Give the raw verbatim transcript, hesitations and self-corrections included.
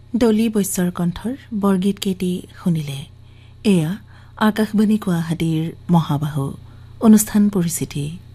ডলি বৈশ্যৰ কণ্ঠৰ বৰগীত কেইটি শুনিলে। এয়া আকাশবাণী গুৱাহাটীৰ মহাবাহু অনুষ্ঠান পৰিচিতি।